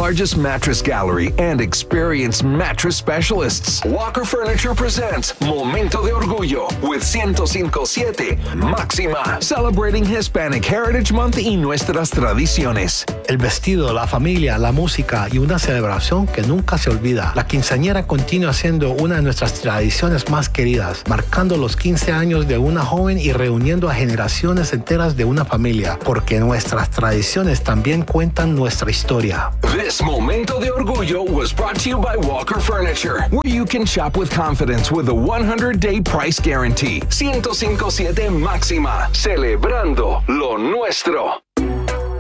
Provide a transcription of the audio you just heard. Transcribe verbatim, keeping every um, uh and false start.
largest mattress gallery and experienced mattress specialists. Walker Furniture presents Momento de Orgullo with ciento cinco punto siete Máxima, celebrating Hispanic Heritage Month y nuestras tradiciones. El vestido, la familia, la música y una celebración que nunca se olvida. La quinceañera continúa siendo una de nuestras tradiciones más queridas, marcando los quince años de una joven y reuniendo a generaciones enteras de una familia, porque nuestras tradiciones también cuentan nuestra historia. This Momento de Orgullo was brought to you by Walker Furniture, where you can shop with confidence with a one hundred day price guarantee. ciento cinco punto siete Máxima, celebrando lo nuestro.